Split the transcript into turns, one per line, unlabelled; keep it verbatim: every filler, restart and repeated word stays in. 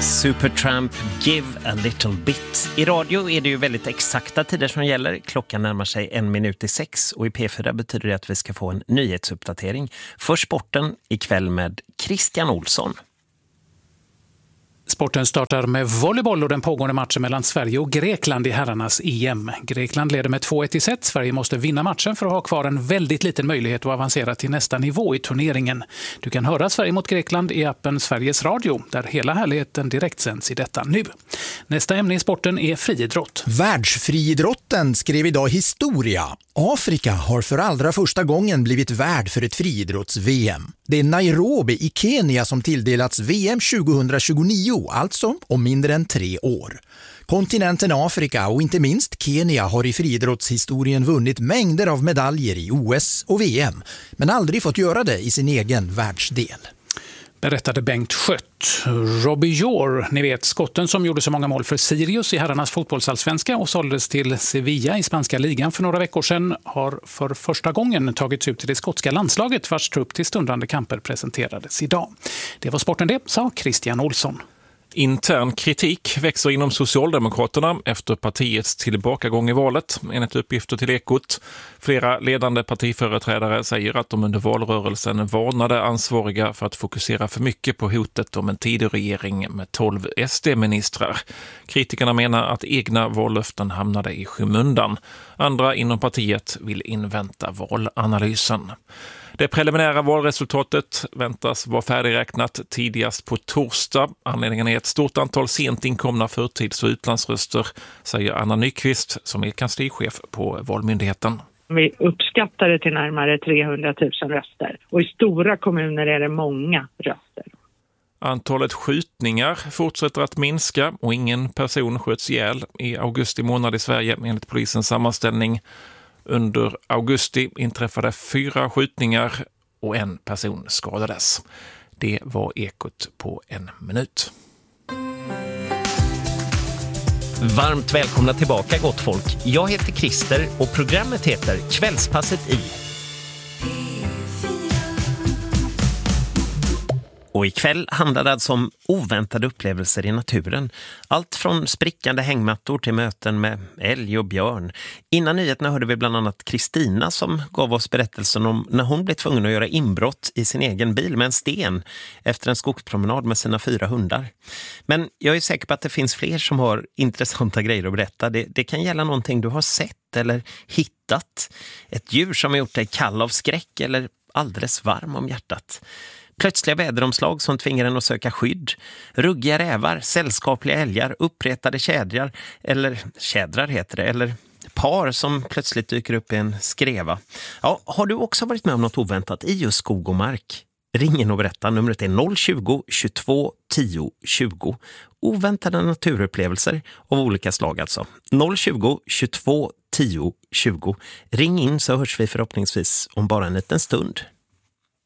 Supertramp, Give a little bit. I radio är det ju väldigt exakta tider som gäller. Klockan närmar sig en minut i sex och i P fyra betyder det att vi ska få en nyhetsuppdatering för sporten ikväll med Christian Olsson.
Sporten startar med volleyboll och den pågående matchen mellan Sverige och Grekland i herrarnas E M. Grekland leder med två ett i set. Sverige måste vinna matchen för att ha kvar en väldigt liten möjlighet att avancera till nästa nivå i turneringen. Du kan höra Sverige mot Grekland i appen Sveriges Radio, där hela härligheten direkt sänds i detta nu. Nästa ämne i sporten är friidrott.
Världsfriidrotten skrev idag historia. Afrika har för allra första gången blivit värd för ett friidrotts-V M. Det är Nairobi i Kenya som tilldelats V M tjugohundratjugonio, alltså om mindre än tre år. Kontinenten Afrika och inte minst Kenya har i friidrottshistorien vunnit mängder av medaljer i O S och V M, men aldrig fått göra det i sin egen världsdel.
Berättade Bengt Schött. Robbie Jor, ni vet skotten som gjorde så många mål för Sirius i herrarnas fotbollsallsvenska och såldes till Sevilla i spanska ligan för några veckor sedan, har för första gången tagits ut till det skotska landslaget vars trupp till stundande kamper presenterades idag. Det var sporten det, sa Christian Olsson.
Intern kritik växer inom Socialdemokraterna efter partiets tillbakagång i valet, enligt uppgifter till Ekot. Flera ledande partiföreträdare säger att de under valrörelsen varnade ansvariga för att fokusera för mycket på hotet om en tidig regering med tolv S D-ministrar. Kritikerna menar att egna vallöften hamnade i skymundan. Andra inom partiet vill invänta valanalysen. Det preliminära valresultatet väntas vara färdigräknat tidigast på torsdag. Anledningen är ett stort antal sent inkomna förtids- och utlandsröster, säger Anna Nyqvist som är kanslichef på Valmyndigheten.
Vi uppskattar det till närmare trehundratusen röster och i stora kommuner är det många röster.
Antalet skjutningar fortsätter att minska och ingen person sköts ihjäl i augusti månad i Sverige enligt polisens sammanställning. Under augusti inträffade fyra skjutningar och en person skadades. Det var Ekot på en minut.
Varmt välkomna tillbaka gott folk. Jag heter Christer och programmet heter Kvällspasset i. Och ikväll handlar det alltså om oväntade upplevelser i naturen. Allt från sprickande hängmattor till möten med älg och björn. Innan nyheterna hörde vi bland annat Kristina som gav oss berättelsen om när hon blev tvungen att göra inbrott i sin egen bil med en sten efter en skogspromenad med sina fyra hundar. Men jag är säker på att det finns fler som har intressanta grejer att berätta. Det, det kan gälla någonting du har sett eller hittat. Ett djur som har gjort dig kall av skräck eller alldeles varm om hjärtat. Plötsliga väderomslag som tvingar en att söka skydd. Ruggiga rävar, sällskapliga älgar, uppretade tjädrar, eller tjädrar heter det, eller par som plötsligt dyker upp i en skreva. Ja, har du också varit med om något oväntat i just skog och mark? Ring in och berätta. Numret är noll tjugo, tjugotvå, tio, tjugo. Oväntade naturupplevelser av olika slag alltså. noll tjugo, tjugotvå, tio, tjugo. Ring in så hörs vi förhoppningsvis om bara en liten stund.